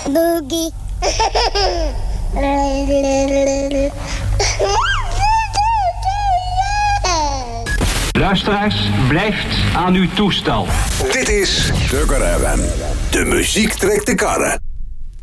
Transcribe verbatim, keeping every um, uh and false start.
Boogie. Luisteraars, blijft aan uw toestel. Dit is de Caravan. De muziek trekt de karren.